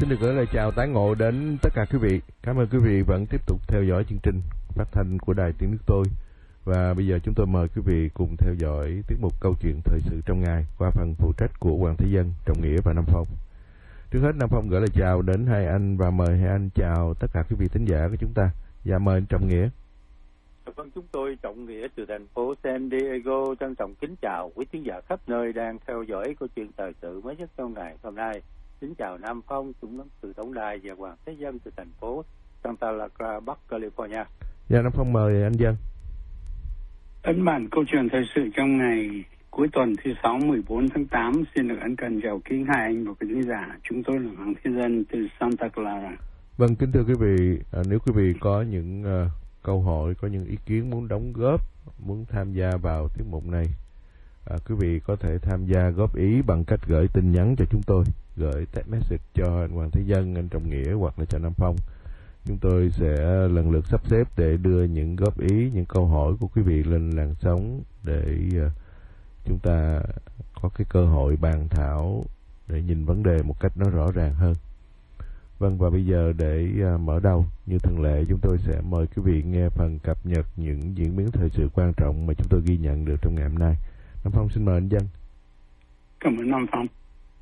Xin được gửi lời chào tái ngộ đến tất cả quý vị. Cảm ơn quý vị vẫn tiếp tục theo dõi chương trình phát thanh của Đài Tiếng Nước Tôi. Và bây giờ chúng tôi mời quý vị cùng theo dõi tiết mục câu chuyện thời sự trong ngày qua phần phụ trách của Hoàng Thế Dân, Trọng Nghĩa và Nam Phong. Trước hết Nam Phong gửi lời chào đến hai anh và mời hai anh chào tất cả quý vị thính giả của chúng ta. Dạ mời anh Trọng Nghĩa. Vâng, chúng tôi Trọng Nghĩa từ thành phố San Diego trân trọng kính chào quý thính giả khắp nơi đang theo dõi câu chuyện thời sự mới nhất trong ngày hôm nay. Kính chào Nam Phong cũng từ tổng đài và Hoàng Thế Dân từ thành phố Santa Clara, Bắc California. Dạ Nam Phong mời anh Dân. Ấn bản câu chuyện thời sự trong ngày cuối tuần thứ 6 14 tháng 8 xin được ân cần chào kính hai anh và quý thính giả. Chúng tôi là Hoàng Thế Dân từ Santa Clara. Vâng, kính thưa quý vị, nếu quý vị có những câu hỏi, có những ý kiến muốn đóng góp, muốn tham gia vào tiết mục này, quý vị có thể tham gia góp ý bằng cách gửi tin nhắn cho chúng tôi, gửi text message cho anh Hoàng Thế Dân, anh Trọng Nghĩa hoặc là cho Nam Phong. Chúng tôi sẽ lần lượt sắp xếp để đưa những góp ý, những câu hỏi của quý vị lên làn sóng để chúng ta có cái cơ hội bàn thảo để nhìn vấn đề một cách nó rõ ràng hơn. Vâng, và bây giờ để mở đầu, như thường lệ chúng tôi sẽ mời quý vị nghe phần cập nhật những diễn biến thời sự quan trọng mà chúng tôi ghi nhận được trong ngày hôm nay. Nam Phong xin mời anh Dân. Cảm ơn Nam Phong.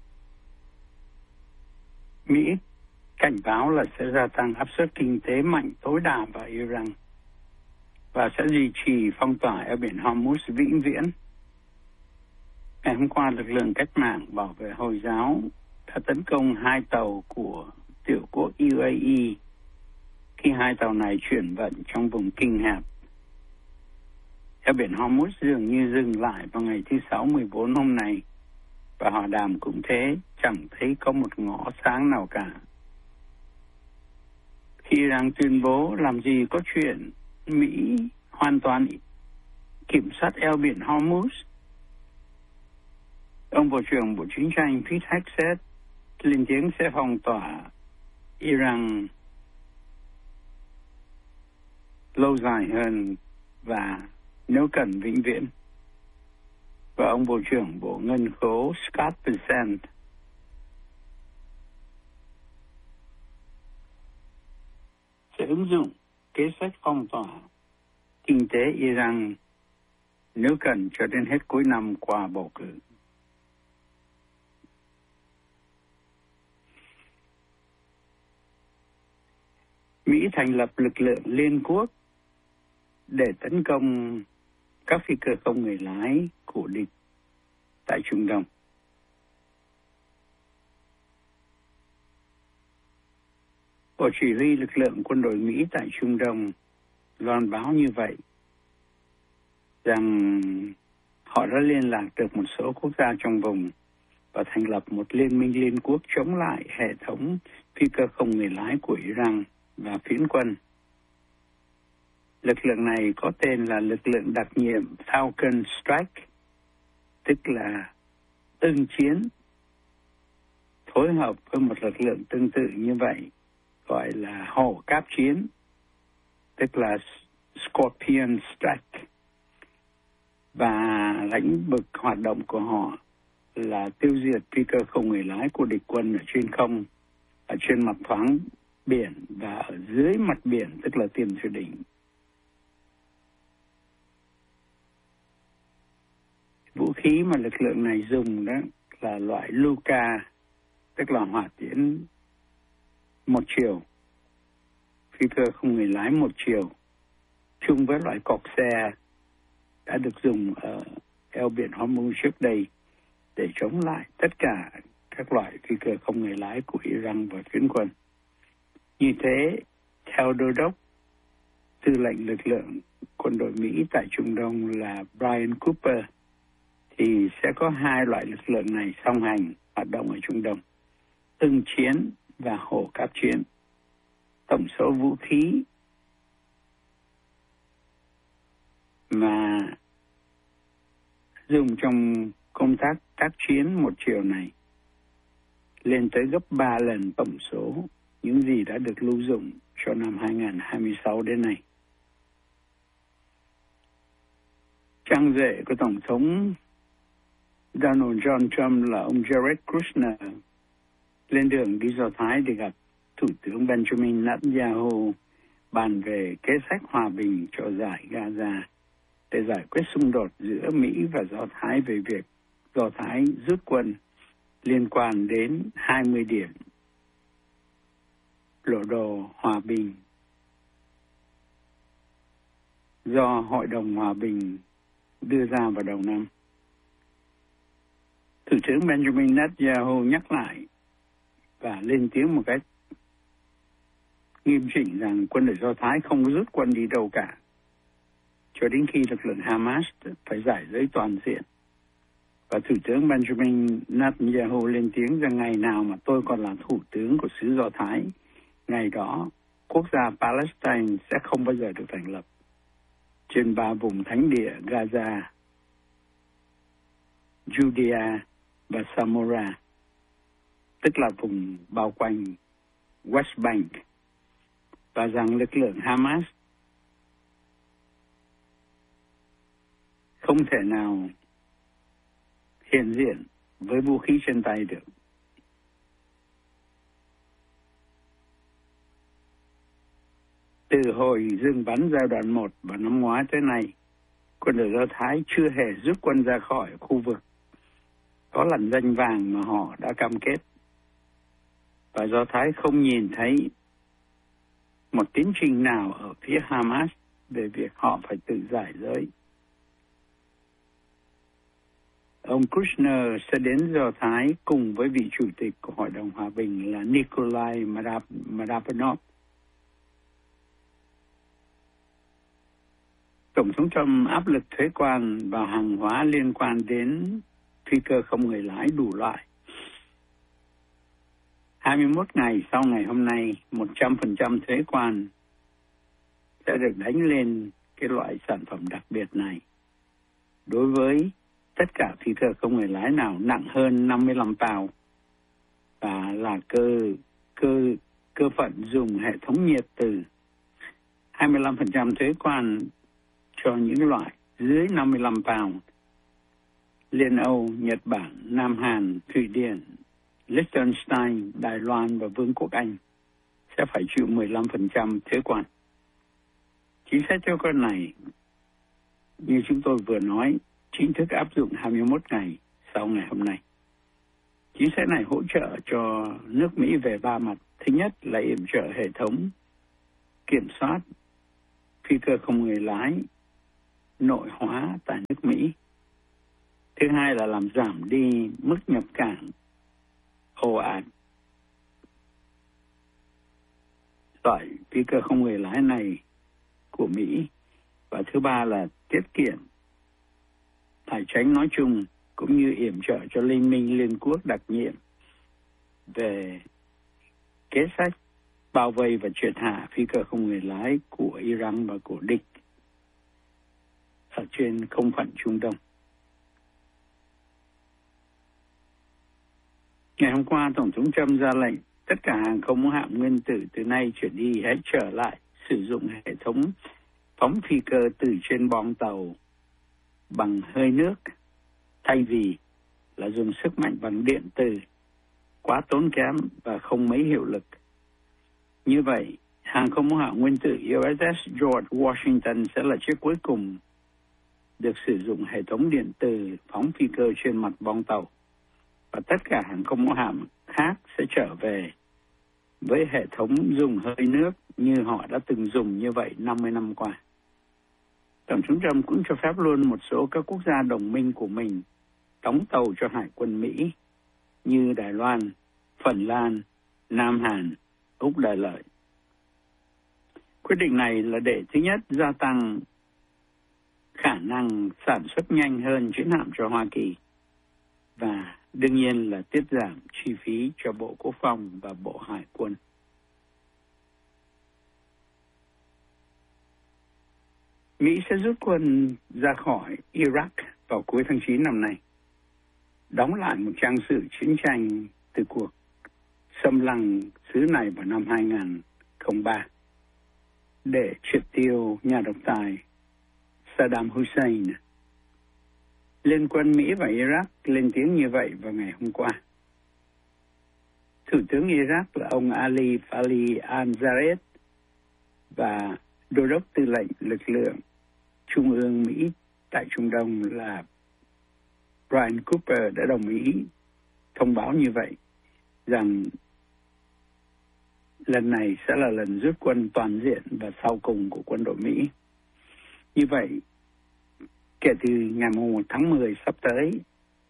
Mỹ cảnh báo là sẽ gia tăng áp suất kinh tế mạnh tối đa vào Iran và sẽ duy trì phong tỏa eo biển Hormuz vĩnh viễn. Ngày hôm qua, lực lượng cách mạng bảo vệ Hồi giáo đã tấn công hai tàu của tiểu quốc UAE khi hai tàu này chuyển vận trong vùng kinh hẹp. Eo biển Hormuz dường như dừng lại vào ngày thứ 6 14 hôm nay, và hòa đàm cũng thế, chẳng thấy có một ngõ sáng nào cả. Khi Iran tuyên bố làm gì có chuyện Mỹ hoàn toàn kiểm soát eo biển Hormuz, ông Bộ trưởng Bộ Chính tranh Pete Hegseth lên tiếng sẽ phong tỏa Iran lâu dài hơn và nếu cần vĩnh viễn. Và ông Bộ trưởng Bộ Ngân khố Scott Bessent sẽ ứng dụng kế sách phong tỏa kinh tế Iran nếu cần cho đến hết cuối năm qua bầu cử. Mỹ thành lập lực lượng Liên Quốc để tấn công các phi cơ không người lái của địch tại Trung Đông. Bộ chỉ huy lực lượng quân đội Mỹ tại Trung Đông loan báo như vậy, rằng họ đã liên lạc được một số quốc gia trong vùng và thành lập một liên minh Liên Quốc chống lại hệ thống phi cơ không người lái của Iran và phiến quân. Lực lượng này có tên là lực lượng đặc nhiệm Falcon Strike, tức là ưng chiến, phối hợp với một lực lượng tương tự như vậy, gọi là hổ cáp chiến, tức là Scorpion Strike. Và lãnh vực hoạt động của họ là tiêu diệt phi cơ không người lái của địch quân ở trên không, ở trên mặt thoáng biển và ở dưới mặt biển, tức là tiền thủy đỉnh. Vũ khí mà lực lượng này dùng đó là loại Luka, tức là hỏa tiễn một chiều, phi cơ không người lái một chiều, chung với loại cọc xe đã được dùng ở eo biển Hormuz trước đây để chống lại tất cả các loại phi cơ không người lái của Iran và phiến quân. Như thế, theo đô đốc tư lệnh lực lượng quân đội Mỹ tại Trung Đông là Brian Cooper, thì sẽ có hai loại lực lượng này song hành hoạt động ở Trung Đông, ưng chiến và hổ cáp chiến. Tổng số vũ khí mà dùng trong công tác tác chiến một chiều này lên tới gấp 3 lần tổng số những gì đã được lưu dụng cho năm 2026 đến nay. Trang rể của Tổng thống Donald John Trump là ông Jared Kushner lên đường đi Do Thái để gặp Thủ tướng Benjamin Netanyahu bàn về kế sách hòa bình cho giải Gaza để giải quyết xung đột giữa Mỹ và Do Thái về việc Do Thái rút quân liên quan đến 20 điểm lộ đồ hòa bình do Hội đồng Hòa bình đưa ra vào đầu năm. Thủ tướng Benjamin Netanyahu nhắc lại và lên tiếng một cách nghiêm chỉnh rằng quân đội Do Thái không rút quân đi đâu cả cho đến khi lực lượng Hamas phải giải giấy toàn diện. Và Thủ tướng Benjamin Netanyahu lên tiếng rằng ngày nào mà tôi còn là thủ tướng của xứ Do Thái, ngày đó quốc gia Palestine sẽ không bao giờ được thành lập trên 3 vùng thánh địa Gaza, Judea và Samora, tức là vùng bao quanh West Bank, và rằng lực lượng Hamas không thể nào hiện diện với vũ khí trên tay được. Từ hồi dừng bắn giai đoạn 1 vào năm ngoái tới nay, quân đội Do Thái chưa hề rút quân ra khỏi khu vực có lằn ranh vàng mà họ đã cam kết. Và Do Thái không nhìn thấy một tiến trình nào ở phía Hamas về việc họ phải tự giải giới. Ông Kushner sẽ đến Do Thái cùng với vị chủ tịch của Hội đồng Hòa bình là Nikolai Marapanov. Tổng thống Trump áp lực thuế quan vào hàng hóa liên quan đến phi cơ không người lái đủ loại. 21 ngày sau ngày hôm nay, 100% thuế quan sẽ được đánh lên cái loại sản phẩm đặc biệt này. Đối với tất cả phi cơ không người lái nào nặng hơn 55 pound và là cơ phận dùng hệ thống nhiệt từ 25% thuế quan cho những loại dưới 55 pound. Liên Âu, Nhật Bản, Nam Hàn, Thụy Điển, Liechtenstein, Đài Loan và Vương quốc Anh sẽ phải chịu 15% thuế quan. Chính sách thuế quan này, như chúng tôi vừa nói, chính thức áp dụng 21 ngày sau ngày hôm nay. Chính sách này hỗ trợ cho nước Mỹ về 3 mặt. Thứ nhất là yểm trợ hệ thống kiểm soát phi cơ không người lái nội hóa tại nước Mỹ. Thứ hai là làm giảm đi mức nhập cảng ồ ạt loại phi cơ không người lái này của Mỹ. Và thứ ba là tiết kiệm tài chính nói chung cũng như yểm trợ cho Liên minh Liên Quốc đặc nhiệm về kế sách bao vây và triệt hạ phi cơ không người lái của Iran và của địch ở trên không phận Trung Đông. Ngày hôm qua, Tổng thống Trump ra lệnh tất cả hàng không mẫu hạm nguyên tử từ nay trở đi hãy trở lại sử dụng hệ thống phóng phi cơ từ trên bong tàu bằng hơi nước thay vì là dùng sức mạnh bằng điện từ quá tốn kém và không mấy hiệu lực. Như vậy, hàng không mẫu hạm nguyên tử USS George Washington sẽ là chiếc cuối cùng được sử dụng hệ thống điện từ phóng phi cơ trên mặt bong tàu. Và tất cả hàng không mẫu hạm khác sẽ trở về với hệ thống dùng hơi nước như họ đã từng dùng như vậy 50 năm qua. Tổng thống Trump cũng cho phép luôn một số các quốc gia đồng minh của mình đóng tàu cho Hải quân Mỹ như Đài Loan, Phần Lan, Nam Hàn, Úc Đại Lợi. Quyết định này là để thứ nhất gia tăng khả năng sản xuất nhanh hơn chiến hạm cho Hoa Kỳ và đương nhiên là tiết giảm chi phí cho Bộ Quốc phòng và Bộ Hải quân. Mỹ sẽ rút quân ra khỏi Iraq vào cuối tháng 9 năm nay, đóng lại một trang sử chiến tranh từ cuộc xâm lăng xứ này vào năm 2003 để triệt tiêu nhà độc tài Saddam Hussein. Liên quân Mỹ và Iraq lên tiếng như vậy vào ngày hôm qua. Thủ tướng Iraq là ông Ali Fali al-Zayed và Đô đốc Tư lệnh lực lượng Trung ương Mỹ tại Trung Đông là Brian Cooper đã đồng ý thông báo như vậy, rằng lần này sẽ là lần rút quân toàn diện và sau cùng của quân đội Mỹ. Như vậy, kể từ ngày 1 tháng 10 sắp tới,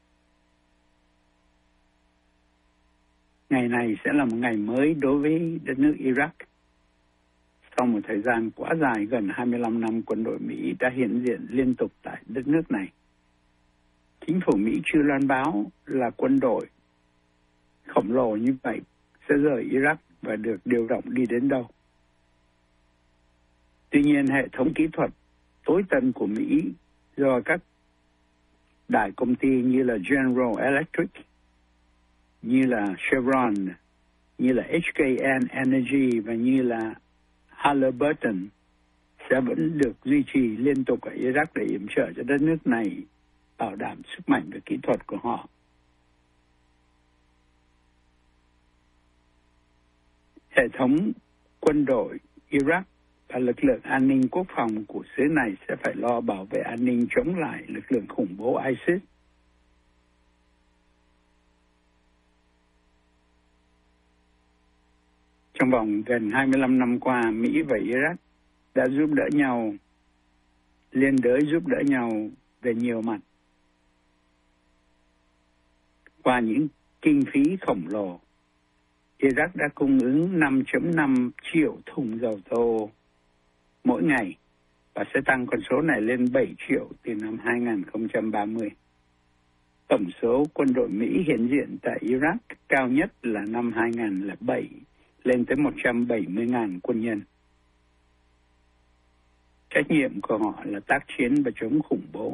ngày này sẽ là một ngày mới đối với đất nước Iraq. Sau một thời gian quá dài, gần 25 năm quân đội Mỹ đã hiện diện liên tục tại đất nước này. Chính phủ Mỹ chưa loan báo là quân đội khổng lồ như vậy sẽ rời Iraq và được điều động đi đến đâu. Tuy nhiên, hệ thống kỹ thuật tối tân của Mỹ do các đại công ty như là General Electric, như là Chevron, như là HKN Energy và như là Halliburton sẽ vẫn được duy trì liên tục ở Iraq để yểm trợ cho đất nước này bảo đảm sức mạnh và kỹ thuật của họ. Hệ thống quân đội Iraq và lực lượng an ninh quốc phòng của xứ này sẽ phải lo bảo vệ an ninh chống lại lực lượng khủng bố ISIS. Trong vòng gần 25 năm qua, Mỹ và Iraq đã giúp đỡ nhau, liên đới giúp đỡ nhau về nhiều mặt. Qua những kinh phí khổng lồ, Iraq đã cung ứng 5.5 triệu thùng dầu thô mỗi ngày và sẽ tăng con số này lên 7 triệu từ năm 2030. Tổng số quân đội Mỹ hiện diện tại Iraq cao nhất là năm 2007, lên tới 170.000 quân nhân. Trách nhiệm của họ là tác chiến và chống khủng bố.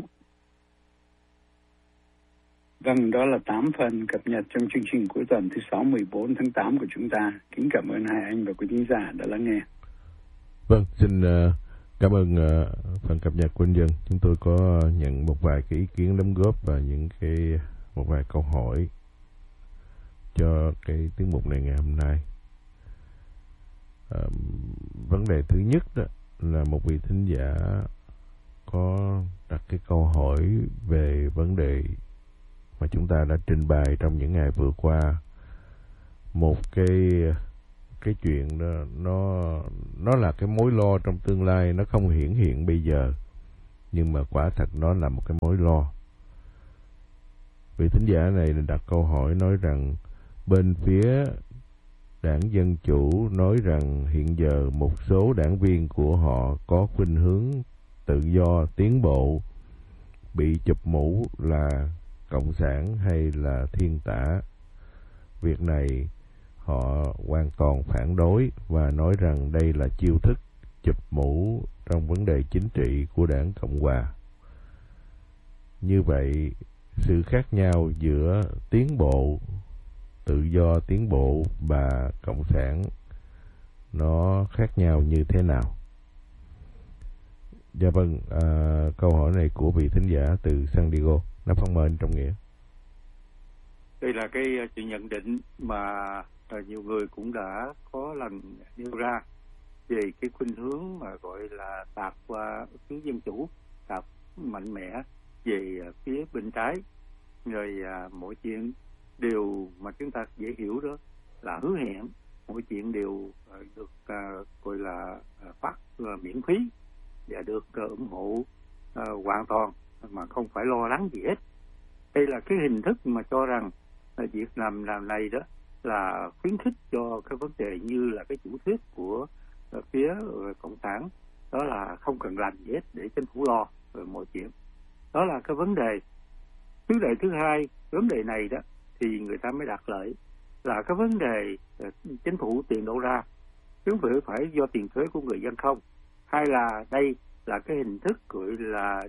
Vâng, đó là 8 phần cập nhật trong chương trình cuối tuần thứ 6 14 tháng 8 của chúng ta. Kính cảm ơn hai anh và quý khán giả đã lắng nghe. Vâng, xin cảm ơn phần cập nhật của anh Dân. Chúng tôi có nhận một vài cái ý kiến đóng góp và một vài câu hỏi cho cái tiết mục này ngày hôm nay. Vấn đề thứ nhất đó là một vị thính giả có đặt cái câu hỏi về vấn đề mà chúng ta đã trình bày trong những ngày vừa qua. Một cái chuyện đó, nó là cái mối lo trong tương lai, nó không hiển hiện bây giờ, nhưng mà quả thật nó là một cái mối lo. Vị thính giả này đặt câu hỏi nói rằng bên phía Đảng Dân Chủ nói rằng hiện giờ một số đảng viên của họ có khuynh hướng tự do tiến bộ, bị chụp mũ là cộng sản hay là thiên tả. Việc này họ hoàn toàn phản đối và nói rằng đây là chiêu thức chụp mũ trong vấn đề chính trị của Đảng Cộng Hòa. Như vậy, sự khác nhau giữa tiến bộ, tự do tiến bộ và cộng sản nó khác nhau như thế nào? Dạ vâng, câu hỏi này của vị thính giả từ San Diego. Nó phong mời trong nghĩa. Đây là cái sự nhận định mà nhiều người cũng đã có lần nêu ra về cái khuynh hướng mà gọi là tạt qua phía dân chủ, tạt mạnh mẽ về phía bên trái. Rồi mọi chuyện đều mà chúng ta dễ hiểu đó là hứa hẹn, mọi chuyện đều được gọi là phát miễn phí và được ủng hộ hoàn toàn mà không phải lo lắng gì hết. Đây là cái hình thức mà cho rằng việc làm này đó là khuyến khích cho cái vấn đề như là cái chủ thuyết của phía cộng sản, đó là không cần làm gì hết để chính phủ lo rồi mọi chuyện. Đó là cái vấn đề. Vấn đề thứ hai, vấn đề này đó thì người ta mới đặt lợi là cái vấn đề chính phủ tiền đâu ra, chứ phải do tiền thuế của người dân không, hay là đây là cái hình thức gọi là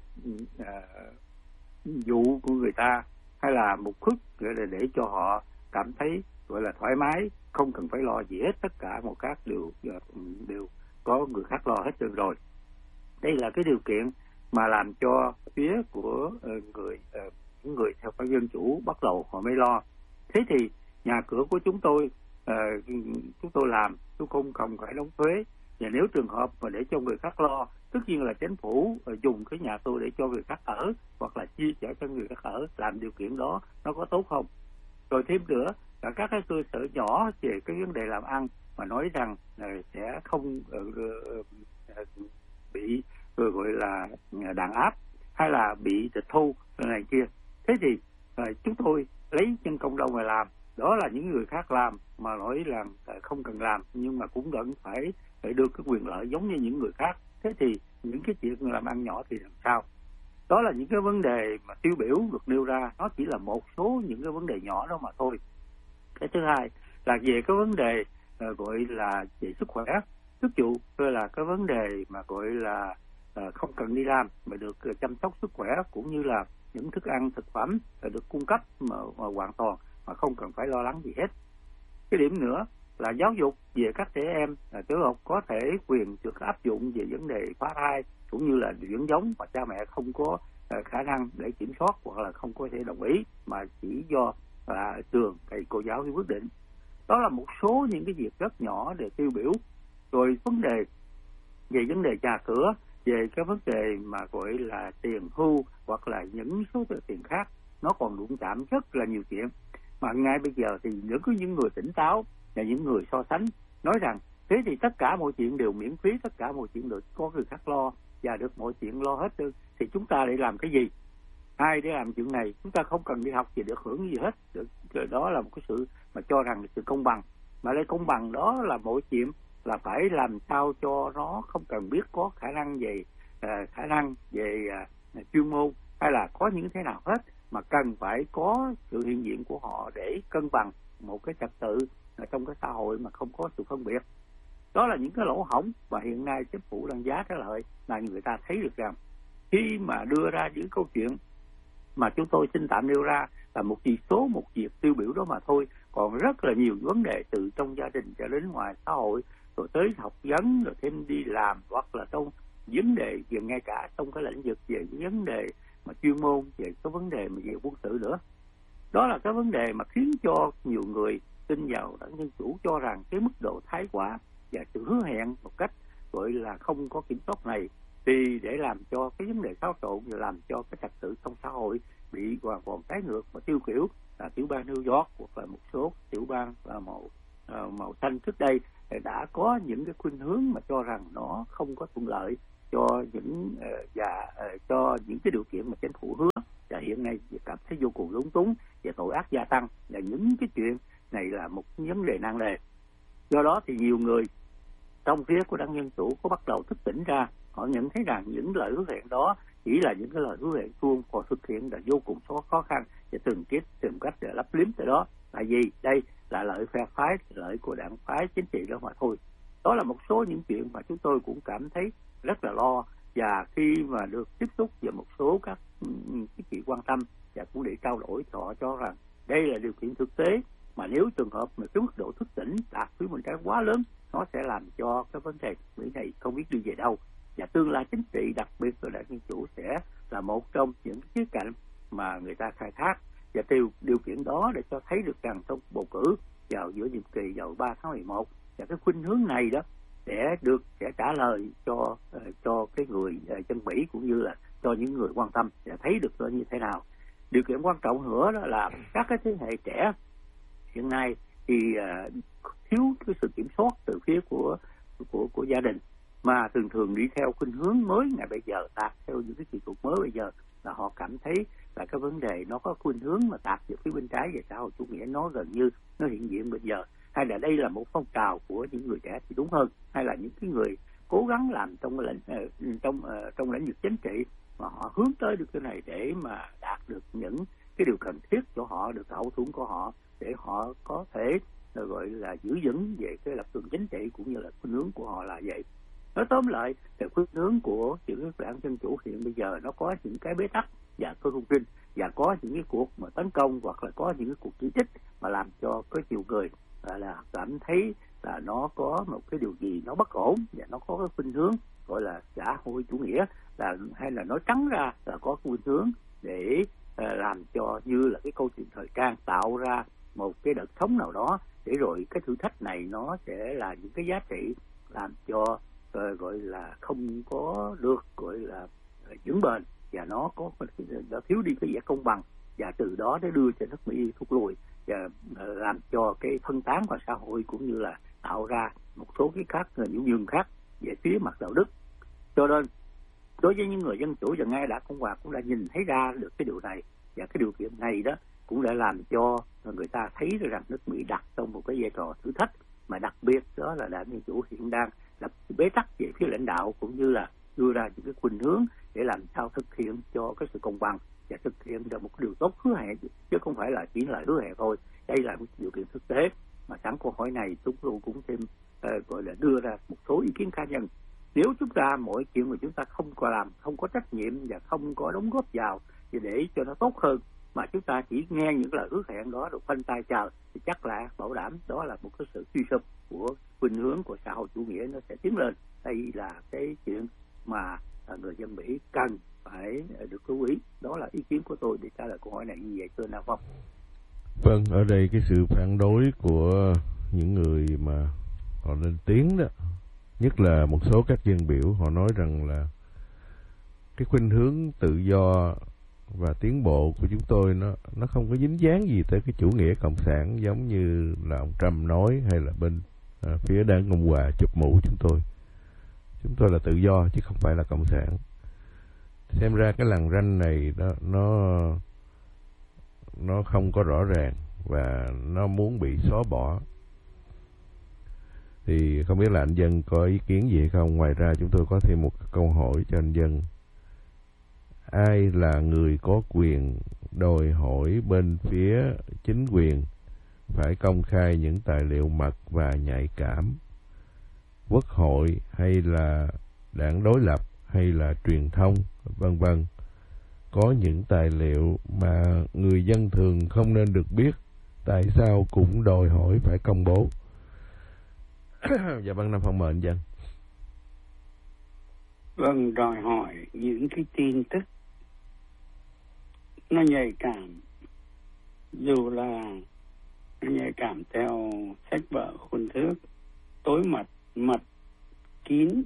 dụ của người ta, hay là một khức gọi là để cho họ cảm thấy gọi là thoải mái, không cần phải lo gì hết, tất cả một các đều có người khác lo hết trơn rồi. Đây là cái điều kiện mà làm cho phía của những người theo phái dân chủ bắt đầu họ mới lo. Thế thì nhà cửa của chúng tôi chúng tôi làm, tôi không phải đóng thuế. Và nếu trường hợp mà để cho người khác lo, tất nhiên là chính phủ dùng cái nhà tôi để cho người khác ở, hoặc là chia sẻ cho người khác ở, làm điều kiện đó nó có tốt không? Rồi thêm nữa là các cái cơ sở nhỏ về cái vấn đề làm ăn mà nói rằng sẽ không bị gọi là đàn áp hay là bị tịch thu này kia. Thế thì chúng tôi lấy chân công đâu mà làm, đó là những người khác làm mà nói là không cần làm, nhưng mà cũng vẫn phải được cái quyền lợi giống như những người khác. Thế thì những cái chuyện làm ăn nhỏ thì làm sao? Đó là những cái vấn đề mà tiêu biểu được nêu ra, nó chỉ là một số những cái vấn đề nhỏ đó mà thôi. Cái thứ hai là về cái vấn đề gọi là về sức khỏe, ví dụ là cái vấn đề mà gọi là không cần đi làm mà được chăm sóc sức khỏe, cũng như là những thức ăn thực phẩm được cung cấp mà hoàn toàn mà không cần phải lo lắng gì hết. Cái điểm nữa là giáo dục về các trẻ em tiểu học có thể quyền được áp dụng về vấn đề phá thai cũng như là dưỡng giống mà cha mẹ không có khả năng để kiểm soát hoặc là không có thể đồng ý, mà chỉ do trường thầy cô giáo cái quyết định. Đó là một số những cái việc rất nhỏ để tiêu biểu. Rồi vấn đề về vấn đề nhà cửa, về cái vấn đề mà gọi là tiền hưu hoặc là những số tiền khác, nó còn đụng chạm rất là nhiều chuyện. Mà ngay bây giờ thì những người tỉnh táo và những người so sánh nói rằng thế thì tất cả mọi chuyện đều miễn phí, tất cả mọi chuyện được có người khác lo và được mọi chuyện lo hết, thì chúng ta để làm cái gì? Ai để làm chuyện này? Chúng ta không cần đi học thì được hưởng gì hết. Đó là một cái sự mà cho rằng sự công bằng. Mà đây công bằng đó là mọi chuyện là phải làm sao cho nó không cần biết có khả năng về chuyên môn hay là có những thế nào hết, mà cần phải có sự hiện diện của họ để cân bằng một cái trật tự trong cái xã hội mà không có sự phân biệt. Đó là những cái lỗ hổng mà hiện nay chính phủ đang giá cái lợi, là người ta thấy được rằng khi mà đưa ra những câu chuyện mà chúng tôi xin tạm nêu ra là một việc tiêu biểu đó mà thôi, còn rất là nhiều vấn đề từ trong gia đình cho đến ngoài xã hội, rồi tới học vấn, rồi thêm đi làm, hoặc là trong vấn đề về ngay cả trong cái lĩnh vực về vấn đề mà chuyên môn, về cái vấn đề mà về quân sự nữa. Đó là cái vấn đề mà khiến cho nhiều người tin vào đảng Dân Chủ cho rằng cái mức độ thái quá và sự hứa hẹn một cách gọi là không có kiểm soát này thì để làm cho cái vấn đề xáo trộn và làm cho cái trật tự trong xã hội bị hoàn toàn trái ngược và tiêu kiểu là tiểu bang New York hoặc là một số tiểu bang màu xanh trước đây đã có những cái khuynh hướng mà cho rằng nó không có thuận lợi cho những cái điều kiện mà chính phủ hứa, và hiện nay cảm thấy vô cùng lúng túng và tội ác gia tăng, và những cái chuyện này là một vấn đề nan đề. Do đó thì nhiều người trong phía của đảng Dân Chủ có bắt đầu thức tỉnh ra, họ nhận thấy rằng những lời hứa hẹn đó chỉ là những cái lời hứa hẹn suông, còn thực hiện là vô cùng khó khăn và tìm cách để lấp liếm tới đó. Tại vì đây là lợi phe phái, lợi của đảng phái chính trị đó mà thôi. Đó là một số những chuyện mà chúng tôi cũng cảm thấy rất là lo, và khi mà được tiếp xúc với một số các cái chị quan tâm và cũng để trao đổi, họ cho rằng đây là điều kiện thực tế mà nếu trường hợp mà cái mức độ thức tỉnh đạt với một cái quá lớn, nó sẽ làm cho cái vấn đề Mỹ này không biết đi về đâu, và tương lai chính trị đặc biệt là đảng Dân Chủ sẽ là một trong những khía cạnh mà người ta khai thác, và điều kiện đó để cho thấy được rằng trong bầu cử vào giữa nhiệm kỳ vào 3 tháng 11 và cái khuynh hướng này đó sẽ trả lời cho cái người dân Mỹ cũng như là cho những người quan tâm sẽ thấy được nó như thế nào. Điều kiện quan trọng nữa đó là các cái thế hệ trẻ hiện nay thì thiếu cái sự kiểm soát từ phía của gia đình, mà thường đi theo khuynh hướng mới ngày bây giờ, tạt theo những cái kỹ thuật mới bây giờ, là họ cảm thấy là cái vấn đề nó có khuynh hướng mà tạt về phía bên trái về xã hội chủ nghĩa, nó gần như nó hiện diện bây giờ. Hay là đây là một phong trào của những người trẻ thì đúng hơn, hay là những cái người cố gắng làm trong lĩnh vực chính trị mà họ hướng tới được cái này để mà đạt được những cái điều cần thiết cho họ, được hậu thuẫn của họ, để họ có thể gọi là giữ vững về cái lập trường chính trị cũng như là khuynh hướng của họ là vậy. Nói tóm lại, về khuynh hướng của những đảng Dân Chủ hiện bây giờ nó có những cái bế tắc và có rung rinh, và có những cái cuộc mà tấn công hoặc là có những cái cuộc chỉ trích mà làm cho có nhiều người là cảm thấy là nó có một cái điều gì nó bất ổn, và nó có cái khuynh hướng gọi là xã hội chủ nghĩa, hay là nói trắng ra là có khuynh hướng để làm cho như là cái câu chuyện thời trang tạo ra một cái đợt sống nào đó để rồi cái thử thách này nó sẽ là những cái giá trị làm cho gọi là không có được gọi là vững bền, và nó thiếu đi cái vẻ công bằng, và từ đó nó đưa cho nước Mỹ thụt lùi và làm cho cái phân tán vào xã hội, cũng như là tạo ra một số cái khác, những nhường khác về phía mặt đạo đức. Cho nên đối với những người dân chủ và ngay đã Cộng hòa cũng đã nhìn thấy ra được cái điều này, và cái điều kiện này đó cũng đã làm cho người ta thấy rằng nước Mỹ đặt trong một cái vai trò thử thách, mà đặc biệt đó là đảng Dân Chủ hiện đang là bế tắc về phía lãnh đạo, cũng như là đưa ra những cái khuynh hướng để làm sao thực hiện cho cái sự công bằng và thực hiện được một điều tốt hứa hẹn, chứ không phải là chỉ là hứa hẹn thôi. Đây là một điều kiện thực tế mà sẵn câu hỏi này chúng tôi cũng thêm gọi là đưa ra một số ý kiến cá nhân. Nếu chúng ta mọi chuyện mà chúng ta không có làm, không có trách nhiệm và không có đóng góp vào để cho nó tốt hơn, mà chúng ta chỉ nghe những lời hứa hẹn đó rồi khoanh tay chờ, thì chắc là bảo đảm đó là một cái sự suy sụp của khuynh hướng của xã hội chủ nghĩa, nó sẽ tiến lên. Đây là cái chuyện mà người dân Mỹ cần phải được lưu ý. Đó là ý kiến của tôi để trả lời câu hỏi này như vậy, thưa Nam Phong. Vâng, ở đây cái sự phản đối của những người mà họ lên tiếng đó, nhất là một số các dân biểu, họ nói rằng là cái khuynh hướng tự do và tiến bộ của chúng tôi nó không có dính dáng gì tới cái chủ nghĩa cộng sản giống như là ông Trump nói, hay là bên phía đảng Cộng hòa chụp mũ chúng tôi. Chúng tôi là tự do chứ không phải là cộng sản. Xem ra cái lằn ranh này nó không có rõ ràng và nó muốn bị xóa bỏ. Thì không biết là anh Dân có ý kiến gì hay không? Ngoài ra chúng tôi có thêm một câu hỏi cho anh Dân. Ai là người có quyền đòi hỏi bên phía chính quyền phải công khai những tài liệu mật và nhạy cảm? Quốc hội hay là đảng đối lập hay là truyền thông vân vân? Có những tài liệu mà người dân thường không nên được biết, tại sao cũng đòi hỏi phải công bố? Dạ vâng, Nam Phong mời anh Dân. Vâng, đòi hỏi những cái tin tức nó nhạy cảm, dù là nó nhạy cảm theo sách vở khuôn thước, tối mật kín,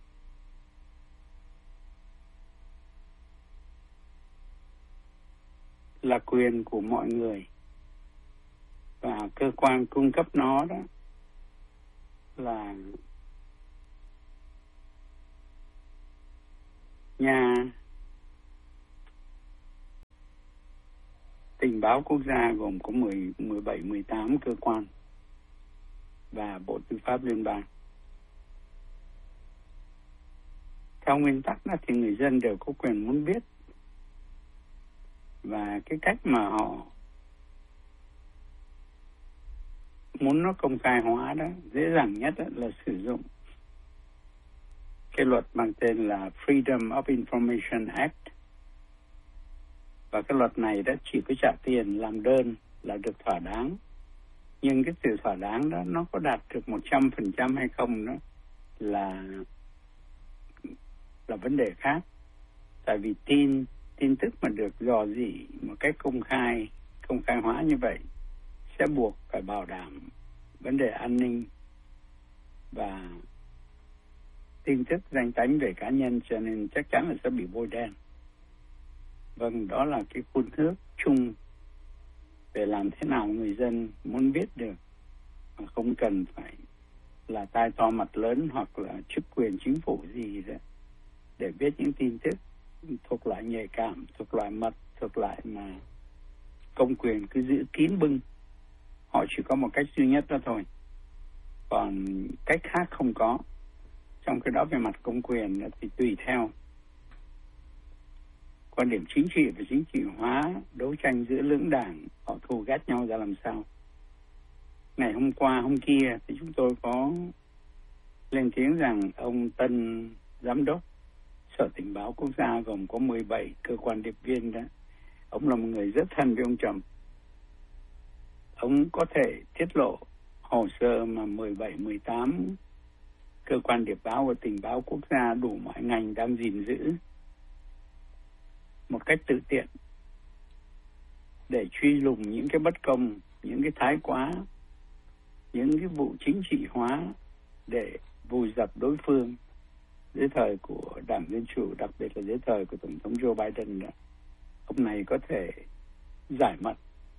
là quyền của mọi người, và cơ quan cung cấp nó đó là nhà tình báo quốc gia, gồm có 17-18 cơ quan và Bộ Tư pháp Liên bang. Theo nguyên tắc đó thì người dân đều có quyền muốn biết, và cái cách mà họ muốn nó công khai hóa đó, dễ dàng nhất đó là sử dụng cái luật mang tên là Freedom of Information Act. Và cái luật này đã chỉ có trả tiền làm đơn là được thỏa đáng. Nhưng cái sự thỏa đáng đó nó có đạt được 100% hay không đó là vấn đề khác. Tại vì tin tức mà được dò dỉ một cách công khai hóa như vậy sẽ buộc phải bảo đảm vấn đề an ninh và tin tức danh tánh về cá nhân, cho nên chắc chắn là sẽ bị bôi đen. Vâng, đó là cái khuôn thước chung để làm thế nào người dân muốn biết được mà không cần phải là tai to mặt lớn hoặc là chức quyền chính phủ gì đó để biết những tin tức thuộc loại nhạy cảm, thuộc loại mật, thuộc loại mà công quyền cứ giữ kín bưng. Họ chỉ có một cách duy nhất đó thôi, còn cách khác không có. Trong cái đó về mặt công quyền thì tùy theo quan điểm chính trị và chính trị hóa đấu tranh giữa lưỡng đảng, họ thù ghét nhau ra làm sao. Ngày hôm qua, hôm kia thì chúng tôi có lên tiếng rằng ông tân giám đốc Sở Tình báo Quốc gia gồm có 17 cơ quan điệp viên đó, ông là một người rất thân với ông Trump. Ông có thể tiết lộ hồ sơ mà 17-18 cơ quan điệp báo và tình báo quốc gia đủ mọi ngành đang gìn giữ một cách tự tiện để truy lùng những cái bất công, những cái thái quá những cái vụ chính trị hóa để vùi dập đối phương dưới thời của Đảng Dân Chủ, đặc biệt là dưới thời của Tổng thống Joe Biden đó, ông này có thể giải mật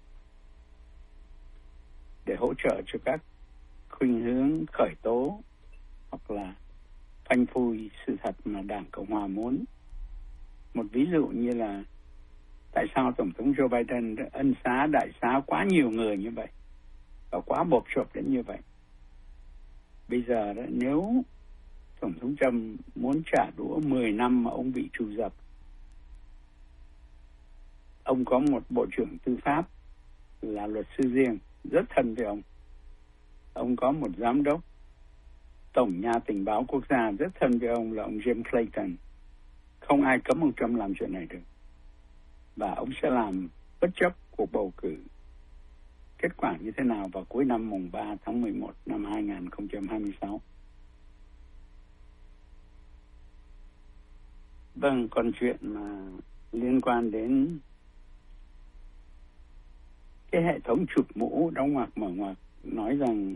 để hỗ trợ cho các khuynh hướng khởi tố hoặc là phanh phui sự thật mà Đảng Cộng Hòa muốn. Một ví dụ như là tại sao Tổng thống Joe Biden đã ân xá, đại xá quá nhiều người như vậy và quá bộp chộp đến như vậy. Bây giờ đó, nếu Tổng thống Trump muốn trả đũa 10 năm mà ông bị trù dập, ông có một bộ trưởng tư pháp là luật sư riêng rất thân với ông. Ông có một giám đốc Tổng nhà tình báo quốc gia rất thân với ông là ông Jim Clayton. Không ai cấm ông Trump làm chuyện này được. Và ông sẽ làm bất chấp cuộc bầu cử kết quả như thế nào vào cuối năm mùng 3 tháng 11 năm 2026. Vâng, còn chuyện mà liên quan đến cái hệ thống chụp mũ đóng ngoặc mở ngoặc nói rằng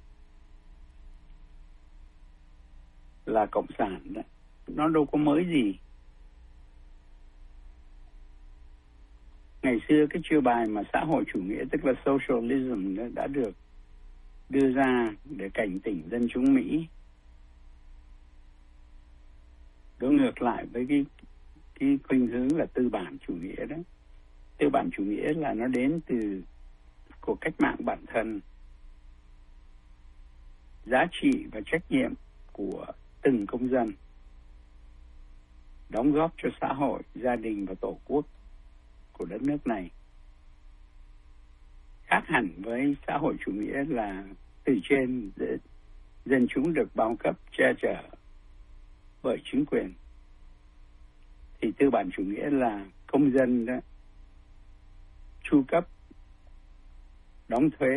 là cộng sản đó, nó đâu có mới gì. Ngày xưa cái chiêu bài mà xã hội chủ nghĩa tức là socialism đã được đưa ra để cảnh tỉnh dân chúng Mỹ, đối ngược lại với cái khuynh hướng là tư bản chủ nghĩa đó. Tư bản chủ nghĩa là nó đến từ cuộc cách mạng bản thân, giá trị và trách nhiệm của từng công dân, đóng góp cho xã hội, gia đình và tổ quốc của đất nước này. Khác hẳn với xã hội chủ nghĩa là từ trên dân chúng được bao cấp che chở bởi chính quyền, thì tư bản chủ nghĩa là công dân đó chu cấp, đóng thuế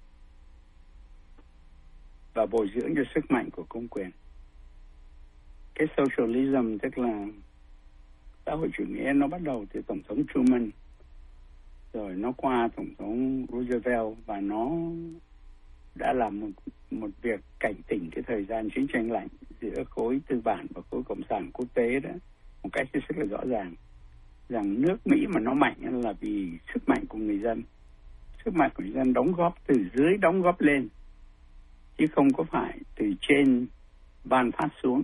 và bồi dưỡng cho sức mạnh của công quyền. Cái socialism tức là xã hội chủ nghĩa nó bắt đầu từ Tổng thống Truman, rồi nó qua Tổng thống Roosevelt, và nó đã làm một việc cảnh tỉnh cái thời gian chiến tranh lạnh giữa khối tư bản và khối cộng sản quốc tế đó một cách rất là rõ ràng, rằng nước Mỹ mà nó mạnh là vì sức mạnh của người dân. Sức mạnh của người dân đóng góp từ dưới đóng góp lên, chứ không có phải từ trên ban phát xuống.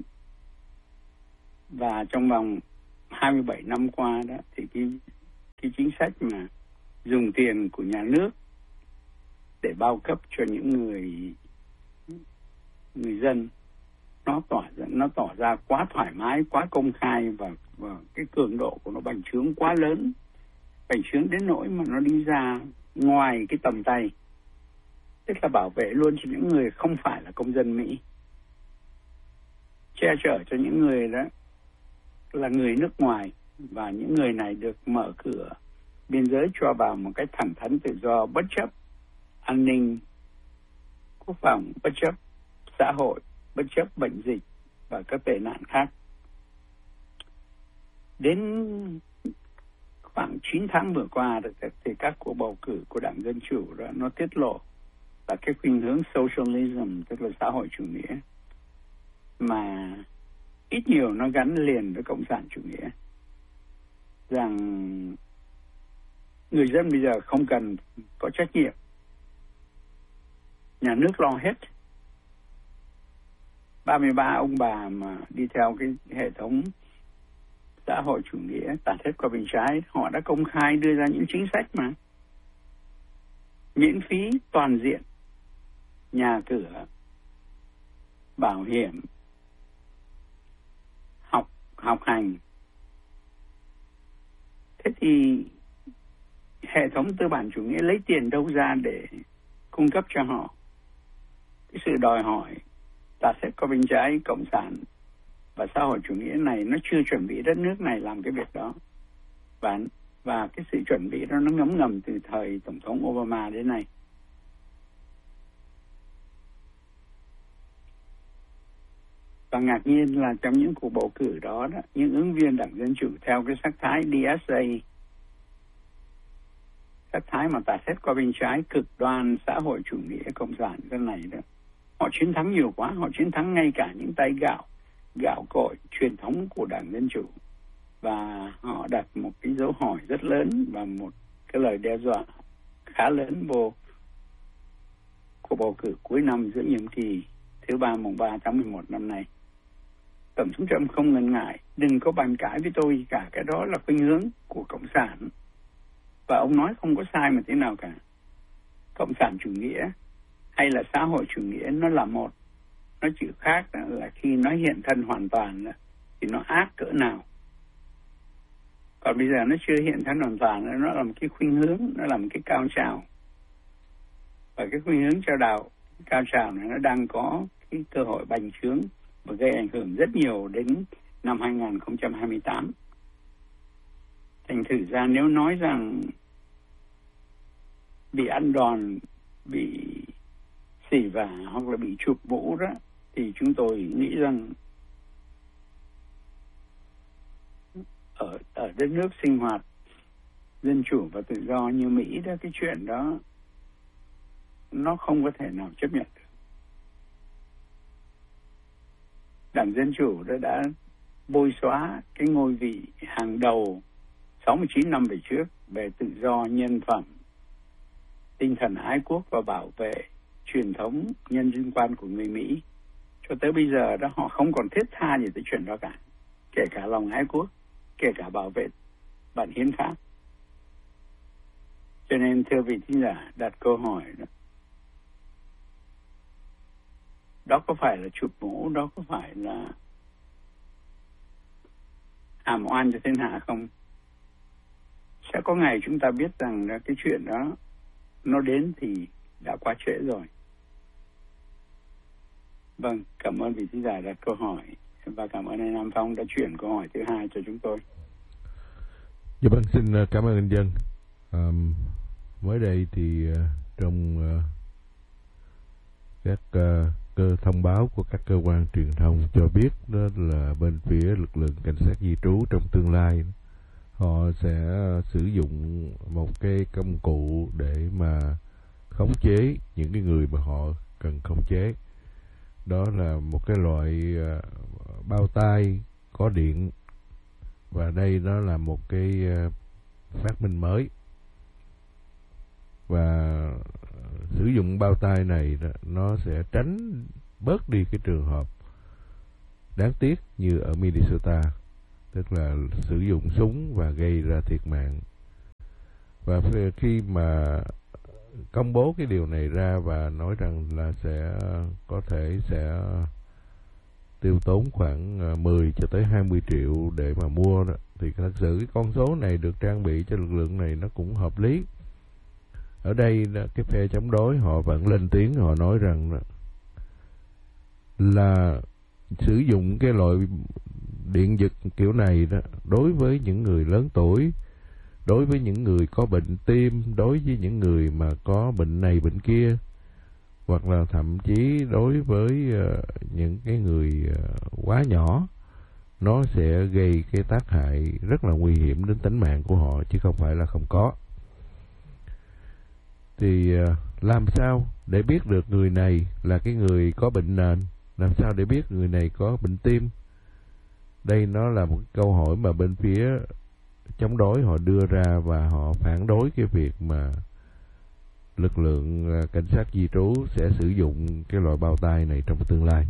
Và trong vòng 27 năm qua đó thì cái chính sách mà dùng tiền của nhà nước để bao cấp cho những người dân nó tỏ ra quá thoải mái, quá công khai, và cái cường độ của nó bành trướng quá lớn, bành trướng đến nỗi mà nó đi ra ngoài cái tầm tay, tức là bảo vệ luôn cho những người không phải là công dân Mỹ, che chở cho những người đó là người nước ngoài, và những người này được mở cửa biên giới cho vào một cách thẳng thắn tự do, bất chấp an ninh quốc phòng, bất chấp xã hội, bất chấp bệnh dịch và các tệ nạn khác. Đến khoảng 9 tháng vừa qua thì các cuộc bầu cử của Đảng Dân Chủ đó, nó tiết lộ là cái khuynh hướng socialism tức là xã hội chủ nghĩa mà ít nhiều nó gắn liền với cộng sản chủ nghĩa, rằng người dân bây giờ không cần có trách nhiệm, nhà nước lo hết. 33 ông bà mà đi theo cái hệ thống xã hội chủ nghĩa tạt hết qua bên trái, họ đã công khai đưa ra những chính sách mà miễn phí toàn diện nhà cửa, bảo hiểm, học hành. Thế thì hệ thống tư bản chủ nghĩa lấy tiền đâu ra để cung cấp cho họ? Cái sự đòi hỏi ta sẽ có bên trái cộng sản và xã hội chủ nghĩa này nó chưa chuẩn bị đất nước này làm cái việc đó, và cái sự chuẩn bị đó nó ngấm ngầm từ thời Tổng thống Obama đến nay. Và ngạc nhiên là trong những cuộc bầu cử đó, những ứng viên Đảng Dân Chủ theo cái sắc thái DSA sắc thái mà ta xét qua bên trái, cực đoan xã hội chủ nghĩa cộng sản cái này đó, họ chiến thắng nhiều quá, họ chiến thắng ngay cả những tay gạo cội truyền thống của Đảng Dân Chủ, và họ đặt một cái dấu hỏi rất lớn và một cái lời đe dọa khá lớn vô cuộc bầu cử cuối năm giữa nhiệm kỳ thứ 3 mùng 3 tháng 11 năm nay. Tổng thống Trump không ngần ngại, đừng có bàn cãi với tôi cả, cái đó là khuynh hướng của Cộng sản. Và ông nói không có sai một tí nào cả. Cộng sản chủ nghĩa hay là xã hội chủ nghĩa nó là một. Nó chịu khác là khi nó hiện thân hoàn toàn thì nó ác cỡ nào. Còn bây giờ nó chưa hiện thân hoàn toàn, nó là một cái khuynh hướng, nó là một cái cao trào. Và cái khuynh hướng cao trào này nó đang có cái cơ hội bành trướng và gây ảnh hưởng rất nhiều đến năm 2028. Thành thử ra nếu nói rằng bị ăn đòn, bị xỉ vả hoặc là bị chụp mũ đó, thì chúng tôi nghĩ rằng ở đất nước sinh hoạt dân chủ và tự do như Mỹ đó, cái chuyện đó nó không có thể nào chấp nhận được. Đảng Dân Chủ đã bôi xóa cái ngôi vị hàng đầu 69 năm về trước về tự do, nhân phẩm, tinh thần ái quốc và bảo vệ truyền thống nhân dân quan của người Mỹ. Cho tới bây giờ đó họ không còn thiết tha gì tới chuyện đó cả, kể cả lòng ái quốc, kể cả bảo vệ bản hiến pháp. Cho nên thưa vị thính giả đặt câu hỏi đó có phải là chụp mũ, đó có phải là hàm oan cho thiên hạ không? Sẽ có ngày chúng ta biết rằng là cái chuyện đó nó đến thì đã quá trễ rồi. Vâng, cảm ơn vị thính giả đặt câu hỏi và cảm ơn anh Nam Phong đã chuyển câu hỏi thứ hai cho chúng tôi. Dạ vâng, xin cảm ơn anh Dân. Mới đây thì trong các thông báo của các cơ quan truyền thông cho biết đó là bên phía lực lượng cảnh sát di trú trong tương lai họ sẽ sử dụng một cái công cụ để mà khống chế những cái người mà họ cần khống chế. Đó là một cái loại bao tay có điện, và đây đó là một cái phát minh mới. Và sử dụng bao tay này nó sẽ tránh bớt đi cái trường hợp đáng tiếc như ở Minnesota, tức là sử dụng súng và gây ra thiệt mạng. Và khi mà công bố cái điều này ra và nói rằng là sẽ có thể sẽ tiêu tốn khoảng 10 cho tới 20 triệu để mà mua đó, thì thật sự cái con số này được trang bị cho lực lượng này nó cũng hợp lý. Ở đây cái phe chống đối họ vẫn lên tiếng, họ nói rằng là sử dụng cái loại điện giật kiểu này đó đối với những người lớn tuổi, đối với những người có bệnh tim, đối với những người mà có bệnh này bệnh kia, hoặc là thậm chí đối với những cái người quá nhỏ, nó sẽ gây cái tác hại rất là nguy hiểm đến tính mạng của họ chứ không phải là không có. Thì làm sao để biết được người này là cái người có bệnh nền, làm sao để biết người này có bệnh tim? Đây nó là một câu hỏi mà bên phía chống đối họ đưa ra, và họ phản đối cái việc mà lực lượng cảnh sát di trú sẽ sử dụng cái loại bao tay này trong tương lai.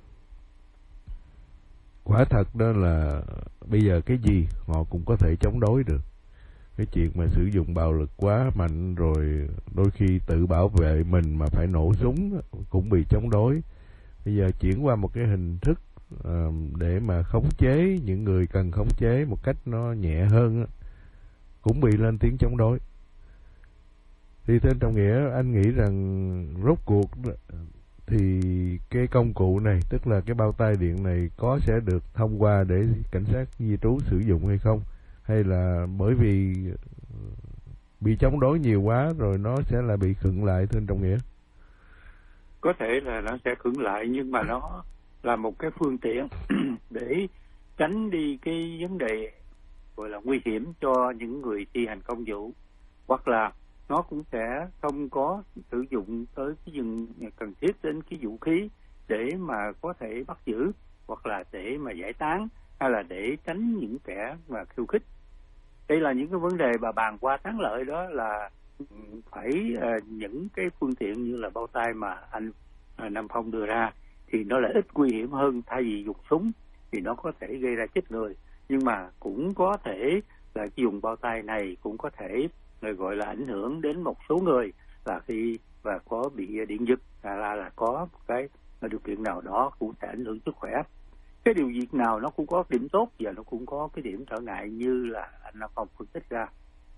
Quả thật đó là bây giờ cái gì họ cũng có thể chống đối được. Cái chuyện mà sử dụng bạo lực quá mạnh rồi đôi khi tự bảo vệ mình mà phải nổ súng cũng bị chống đối. Bây giờ chuyển qua một cái hình thức để mà khống chế những người cần khống chế một cách nó nhẹ hơn cũng bị lên tiếng chống đối. Thì tên Trọng Nghĩa, anh nghĩ rằng rốt cuộc thì cái công cụ này, tức là cái bao tay điện này có sẽ được thông qua để cảnh sát di trú sử dụng hay không? Hay là bởi vì bị chống đối nhiều quá rồi nó sẽ là bị khựng lại, thưa anh Trọng Nghĩa? Có thể là nó sẽ khựng lại, nhưng mà nó là một cái phương tiện để tránh đi cái vấn đề gọi là nguy hiểm cho những người thi hành công vụ, hoặc là nó cũng sẽ không có sử dụng tới cái dùng cần thiết đến cái vũ khí để mà có thể bắt giữ hoặc là để mà giải tán hay là để tránh những kẻ mà khiêu khích. Đây là những cái vấn đề mà bàn qua thắng lợi, đó là phải những cái phương tiện như là bao tay mà anh Nam Phong đưa ra thì nó lại ít nguy hiểm hơn thay vì dùng súng, thì nó có thể gây ra chết người, nhưng mà cũng có thể là dùng bao tay này cũng có thể gọi là ảnh hưởng đến một số người là khi và có bị điện giật là có cái điều kiện nào đó cũng sẽ ảnh hưởng sức khỏe. Cái điều việc nào nó cũng có điểm tốt và nó cũng có cái điểm trở ngại như là anh Nam Phong phân tích ra.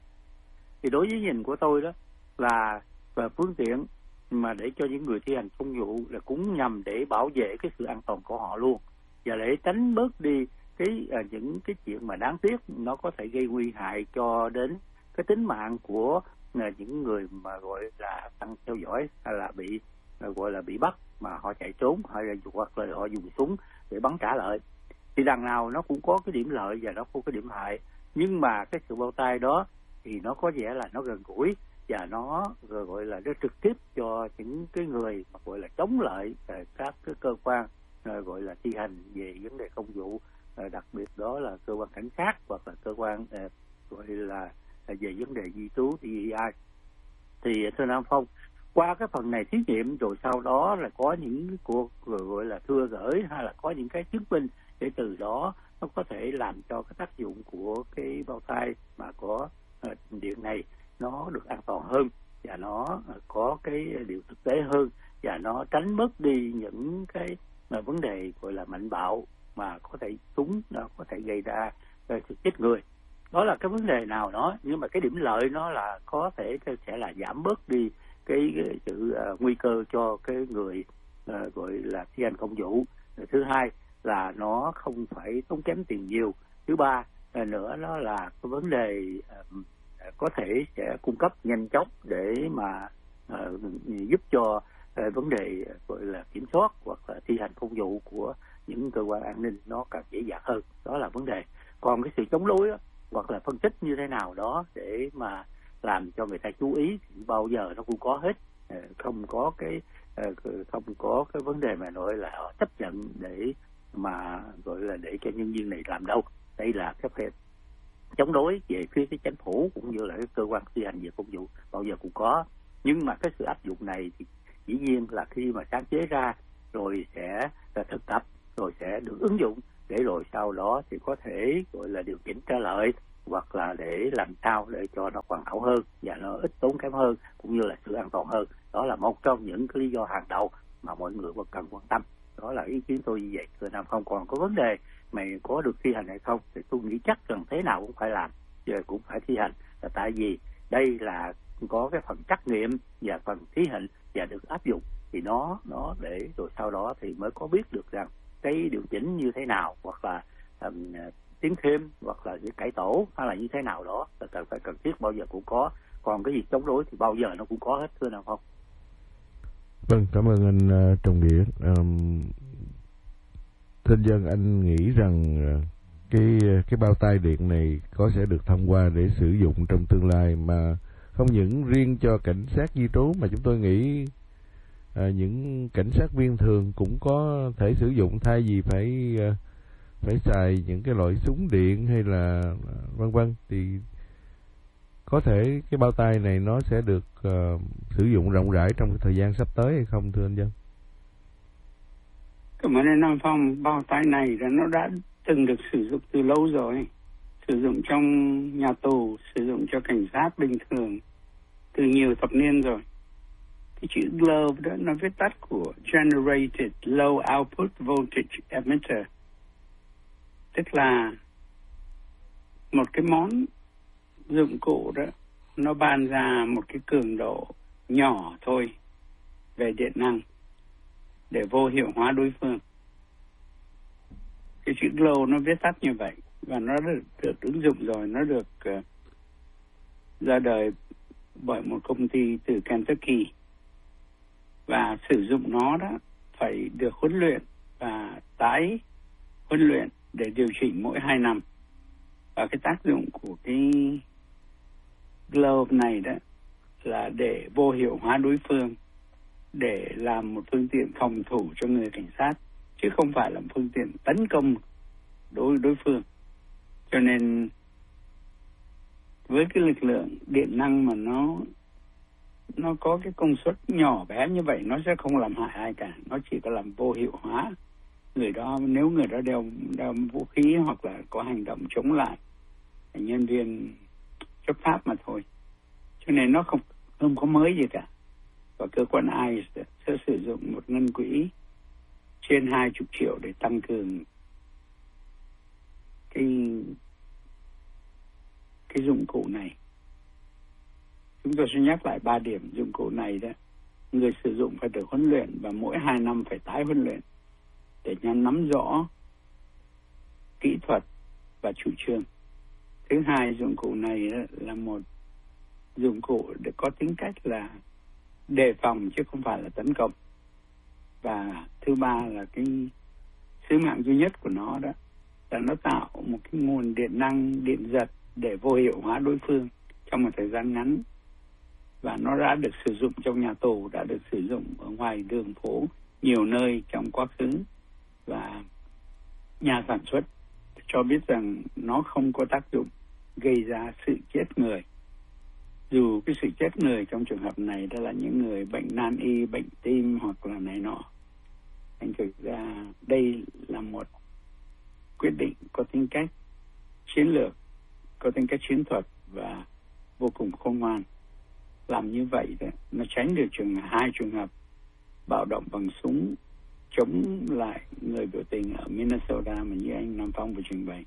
Thì đối với nhìn của tôi đó là về phương tiện mà để cho những người thi hành công vụ là cũng nhằm để bảo vệ cái sự an toàn của họ luôn, và để tránh bớt đi những cái chuyện mà đáng tiếc nó có thể gây nguy hại cho đến cái tính mạng của những người mà gọi là đang theo dõi hay là bị gọi là bị bắt mà họ chạy trốn hay là hoặc là họ dùng súng để bắn trả lại. Thì đằng nào nó cũng có cái điểm lợi và nó cũng có cái điểm hại, nhưng mà cái sự bao tay đó thì nó có vẻ là nó gần gũi và nó gọi là nó trực tiếp cho những cái người mà gọi là chống lại các cái cơ quan gọi là thi hành về vấn đề công vụ, đặc biệt đó là cơ quan cảnh sát hoặc là cơ quan gọi là về vấn đề di trú DEI. Thì thưa Nam Phong, qua cái phần này thí nghiệm rồi sau đó là có những cuộc gọi là thưa gửi hay là có những cái chứng minh để từ đó nó có thể làm cho cái tác dụng của cái bao tay mà có điện này nó được an toàn hơn và nó có cái điều thực tế hơn và nó tránh mất đi những cái vấn đề gọi là mạnh bạo mà có thể súng nó có thể gây ra sự chết người. Đó là cái vấn đề nào đó, nhưng mà cái điểm lợi nó là có thể sẽ là giảm bớt đi cái sự nguy cơ cho cái người gọi là thi hành công vụ. Thứ hai là nó không phải tốn kém tiền nhiều. Thứ ba nữa nó là cái vấn đề có thể sẽ cung cấp nhanh chóng để mà giúp cho vấn đề gọi là kiểm soát hoặc là thi hành công vụ của những cơ quan an ninh nó càng dễ dàng hơn. Đó là vấn đề. Còn cái sự chống đối đó, hoặc là phân tích như thế nào đó để mà làm cho người ta chú ý thì bao giờ nó cũng có hết, không có cái vấn đề mà nói là họ chấp nhận để mà gọi là để cho nhân viên này làm đâu. Đây là cái phép chống đối về phía cái chính phủ cũng như là cái cơ quan thi hành về công vụ bao giờ cũng có, nhưng mà cái sự áp dụng này thì dĩ nhiên là khi mà sáng chế ra rồi sẽ là thực tập rồi sẽ được ứng dụng để rồi sau đó thì có thể gọi là điều chỉnh trở lại hoặc là để làm sao để cho nó hoàn hảo hơn và nó ít tốn kém hơn cũng như là sự an toàn hơn. Đó là một trong những cái lý do hàng đầu mà mọi người cần quan tâm. Đó là ý kiến tôi như vậy. Thưa Nam Phong, còn có vấn đề mày có được thi hành hay không thì tôi nghĩ chắc rằng thế nào cũng phải làm, giờ cũng phải thi hành, là tại vì đây là có cái phần trắc nghiệm và phần thí hành và được áp dụng thì nó để rồi sau đó thì mới có biết được rằng cái điều chỉnh như thế nào hoặc là tiến thêm hoặc là cải tổ hay là như thế nào đó là phải cần thiết bao giờ cũng có. Còn cái việc chống đối thì bao giờ nó cũng có hết. Thưa Nam Phong. Vâng, cảm ơn anh Trọng Nghĩa. Thưa dân, anh nghĩ rằng cái bao tay điện này sẽ được thông qua để sử dụng trong tương lai, mà không những riêng cho cảnh sát di trú mà chúng tôi nghĩ những cảnh sát viên thường cũng có thể sử dụng, thay vì phải xài những cái loại súng điện hay là vân vân, thì có thể cái bao tay này nó sẽ được sử dụng rộng rãi trong cái thời gian sắp tới hay không, thưa anh Dân? Cảm ơn anh Nam Phong. Bao tay này là nó đã từng được sử dụng từ lâu rồi, sử dụng trong nhà tù, sử dụng cho cảnh sát bình thường từ nhiều thập niên rồi. Cái chữ GLOVE đó nó viết tắt của Generated Low Output Voltage Emitter, tức là một cái món dụng cụ đó nó ban ra một cái cường độ nhỏ thôi về điện năng để vô hiệu hóa đối phương. Cái chữ GLOW nó viết tắt như vậy và nó được ứng dụng rồi, nó được ra đời bởi một công ty từ Kentucky, và sử dụng nó đó phải được huấn luyện và tái huấn luyện để điều chỉnh mỗi 2 năm. Và cái tác dụng của cái GLOVE này đó là để vô hiệu hóa đối phương, để làm một phương tiện phòng thủ cho người cảnh sát, chứ không phải là một phương tiện tấn công đối phương. Cho nên với cái lực lượng điện năng mà nó có cái công suất nhỏ bé như vậy, nó sẽ không làm hại ai cả, nó chỉ có làm vô hiệu hóa người đó, nếu người đó đeo vũ khí hoặc là có hành động chống lại nhân viên chấp pháp mà thôi. Cho nên nó không có mới gì cả. Và cơ quan ICE sẽ sử dụng một ngân quỹ trên 20 triệu để tăng cường cái dụng cụ này. Chúng tôi sẽ nhắc lại 3 điểm dụng cụ này đó. Người sử dụng phải được huấn luyện và mỗi 2 năm phải tái huấn luyện để nắm rõ kỹ thuật và chủ trương. Thứ hai, dụng cụ này là một dụng cụ để có tính cách là đề phòng chứ không phải là tấn công. Và thứ ba là cái sứ mạng duy nhất của nó đó là nó tạo một cái nguồn điện năng, điện giật để vô hiệu hóa đối phương trong một thời gian ngắn. Và nó đã được sử dụng trong nhà tù, đã được sử dụng ở ngoài đường phố nhiều nơi trong quá khứ. Và nhà sản xuất cho biết rằng nó không có tác dụng gây ra sự chết người. Dù cái sự chết người trong trường hợp này đó là những người bệnh nan y, bệnh tim hoặc là này nọ. Thành thực ra đây là một quyết định có tính cách chiến lược, có tính cách chiến thuật và vô cùng khôn ngoan. Làm như vậy đó, nó tránh được hai trường hợp bạo động bằng súng chống lại người biểu tình ở Minnesota mà như anh Nam Phong vừa trình bày.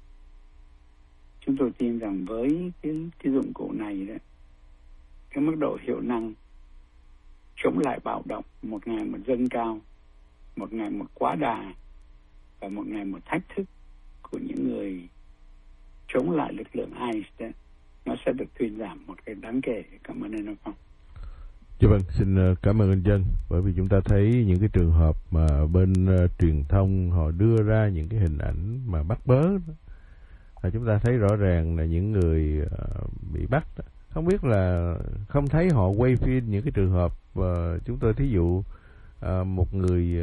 Chúng tôi tin rằng với cái dụng cụ này đó, cái mức độ hiệu năng chống lại bạo động một ngày một dâng cao, một ngày một quá đà và một ngày một thách thức của những người chống lại lực lượng ICE đó, nó sẽ được thuyên giảm một cái đáng kể. Cảm ơn anh Nam Phong. Dạ vâng, xin cảm ơn anh Dân. Bởi vì chúng ta thấy những cái trường hợp mà bên truyền thông họ đưa ra những cái hình ảnh mà bắt bớ đó, chúng ta thấy rõ ràng là những người bị bắt đó, không biết là không thấy họ quay phim những cái trường hợp chúng tôi thí dụ một người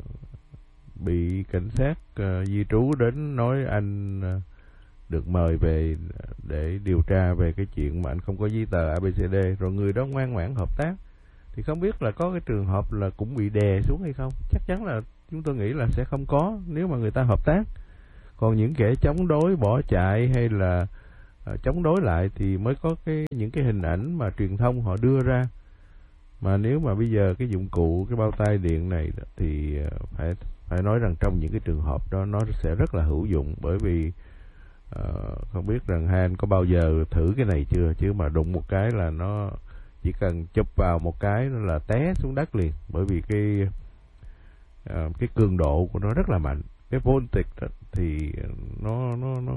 bị cảnh sát di trú đến nói anh được mời về để điều tra về cái chuyện mà anh không có giấy tờ ABCD, rồi người đó ngoan ngoãn hợp tác, thì không biết là có cái trường hợp là cũng bị đè xuống hay không. Chắc chắn là chúng tôi nghĩ là sẽ không có nếu mà người ta hợp tác. Còn những kẻ chống đối, bỏ chạy hay là chống đối lại thì mới có những cái hình ảnh mà truyền thông họ đưa ra. Mà nếu mà bây giờ cái dụng cụ, cái bao tay điện này thì phải nói rằng trong những cái trường hợp đó nó sẽ rất là hữu dụng. Bởi vì không biết rằng hai anh có bao giờ thử cái này chưa, chứ mà đụng một cái là nó chỉ cần chụp vào một cái nó là té xuống đất liền. Bởi vì cái cường độ của nó rất là mạnh. Cái voltage thì nó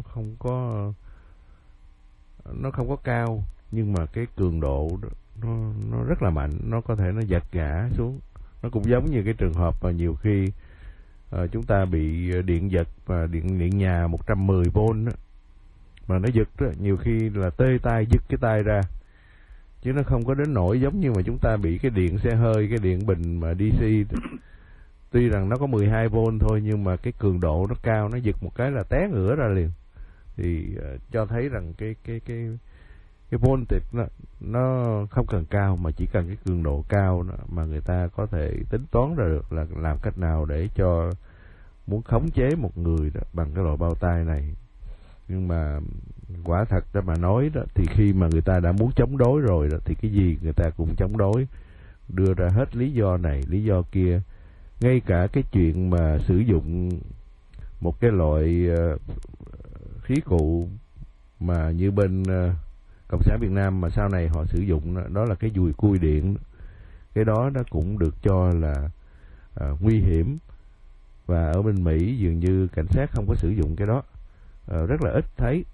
không có cao, nhưng mà cái cường độ nó rất là mạnh, nó có thể nó giật ngã xuống. Nó cũng giống như cái trường hợp mà nhiều khi chúng ta bị điện giật và điện nhà 110V đó, mà nó giật đó, nhiều khi là tê tay giật cái tay ra, chứ nó không có đến nỗi giống như mà chúng ta bị cái điện xe hơi, cái điện bình mà DC. Tuy rằng nó có 12V thôi, nhưng mà cái cường độ nó cao, nó giật một cái là té ngửa ra liền. Thì cho thấy rằng cái voltage nó không cần cao, mà chỉ cần cái cường độ cao đó, mà người ta có thể tính toán ra được là làm cách nào để cho muốn khống chế một người đó bằng cái loại bao tay này. Nhưng mà quả thật đó mà nói đó, thì khi mà người ta đã muốn chống đối rồi đó, thì cái gì người ta cũng chống đối, đưa ra hết lý do này, lý do kia. Ngay cả cái chuyện mà sử dụng một cái loại khí cụ mà như bên Cộng sản Việt Nam mà sau này họ sử dụng, đó là cái dùi cui điện. Cái đó nó cũng được cho là nguy hiểm, và ở bên Mỹ dường như cảnh sát không có sử dụng cái đó, rất là ít thấy.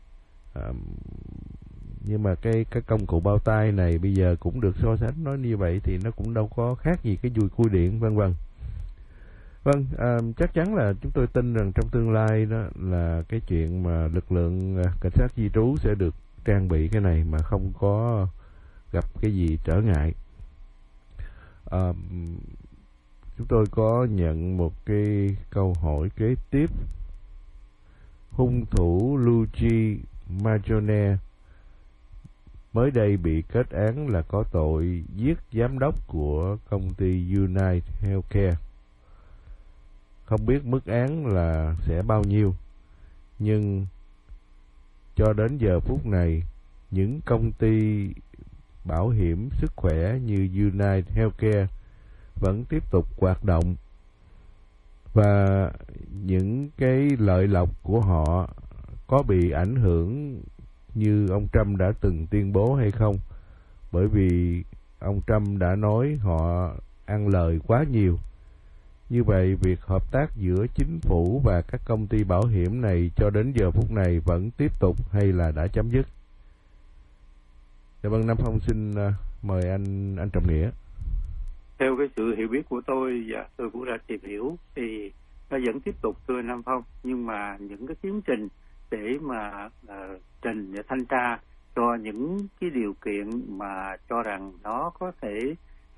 Nhưng mà cái công cụ bao tay này bây giờ cũng được so sánh, nói như vậy thì nó cũng đâu có khác gì cái dùi cui điện, vân vân. Vâng, chắc chắn là chúng tôi tin rằng trong tương lai đó là cái chuyện mà lực lượng cảnh sát di trú sẽ được trang bị cái này mà không có gặp cái gì trở ngại. Chúng tôi có nhận một cái câu hỏi kế tiếp. Hung thủ Luigi Mangione mới đây bị kết án là có tội giết giám đốc của công ty United Healthcare. Không biết mức án là sẽ bao nhiêu, nhưng cho đến giờ phút này, những công ty bảo hiểm sức khỏe như United Healthcare vẫn tiếp tục hoạt động, và những cái lợi lộc của họ có bị ảnh hưởng như ông Trump đã từng tuyên bố hay không? Bởi vì ông Trump đã nói họ ăn lời quá nhiều. Như vậy, việc hợp tác giữa chính phủ và các công ty bảo hiểm này cho đến giờ phút này vẫn tiếp tục hay là đã chấm dứt? Dạ vâng, Nam Phong xin mời anh Trọng Nghĩa. Theo cái sự hiểu biết của tôi và tôi cũng đã tìm hiểu thì nó vẫn tiếp tục, thưa Nam Phong, nhưng mà những cái tiến trình để mà trình và thanh tra cho những cái điều kiện mà cho rằng nó có thể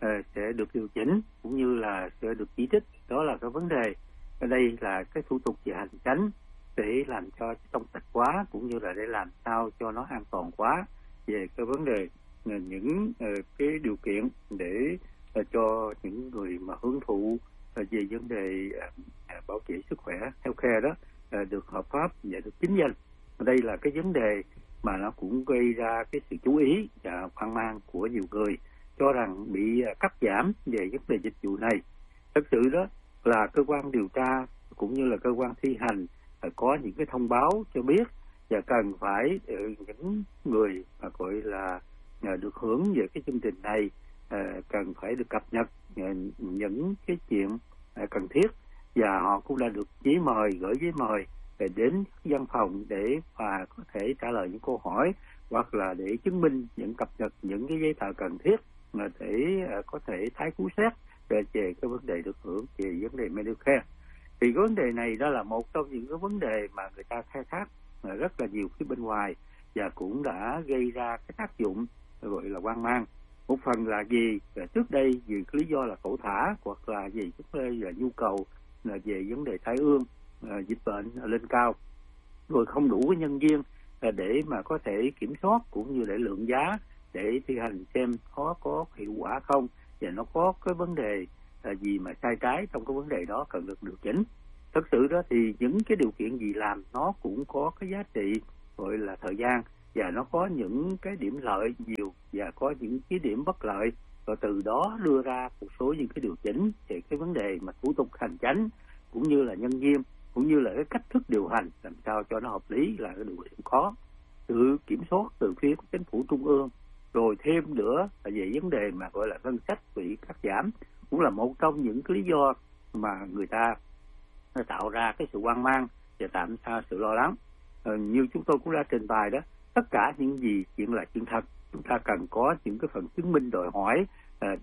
sẽ được điều chỉnh cũng như là sẽ được chỉ trích, đó là cái vấn đề. Ở đây là cái thủ tục về hành chánh để làm cho trong sạch quá, cũng như là để làm sao cho nó an toàn quá về cái vấn đề những cái điều kiện để cho những người mà hưởng thụ về vấn đề bảo vệ sức khỏe healthcare đó được hợp pháp và được chính danh. Đây là cái vấn đề mà nó cũng gây ra cái sự chú ý và hoang mang của nhiều người, cho rằng bị cắt giảm về vấn đề dịch vụ này. Thật sự đó là cơ quan điều tra cũng như là cơ quan thi hành có những cái thông báo cho biết, và cần phải những người mà gọi là được hưởng về cái chương trình này cần phải được cập nhật những cái chuyện cần thiết, và họ cũng đã được giấy mời, gửi giấy mời để đến văn phòng để mà có thể trả lời những câu hỏi, hoặc là để chứng minh những cập nhật những cái giấy tờ cần thiết mà để có thể tái cứu xét về cái vấn đề được hưởng về vấn đề Medicare. Thì cái vấn đề này đó là một trong những cái vấn đề mà người ta khai thác rất là nhiều phía bên ngoài, và cũng đã gây ra cái tác dụng gọi là hoang mang. Một phần là gì? Trước đây vì cái lý do là cẩu thả, hoặc là vì trước đây là nhu cầu là về vấn đề tai ương, dịch bệnh lên cao, rồi không đủ cái nhân viên để mà có thể kiểm soát cũng như để lượng giá để thi hành xem có hiệu quả không, và nó có cái vấn đề gì mà sai trái trong cái vấn đề đó cần được điều chỉnh. Thật sự đó thì những cái điều kiện gì làm nó cũng có cái giá trị gọi là thời gian, và nó có những cái điểm lợi nhiều và có những cái điểm bất lợi, và từ đó đưa ra một số những cái điều chỉnh về cái vấn đề mà thủ tục hành chánh cũng như là nhân viên cũng như là cái cách thức điều hành làm sao cho nó hợp lý là cái điều khó. Sự kiểm soát từ phía của chính phủ trung ương, rồi thêm nữa là về vấn đề mà gọi là ngân sách bị cắt giảm, cũng là một trong những cái lý do mà người ta tạo ra cái sự hoang mang và tạo ra sự lo lắng. Như chúng tôi cũng đã trình bày đó, tất cả những gì chuyện là chuyện thật, chúng ta cần có những cái phần chứng minh đòi hỏi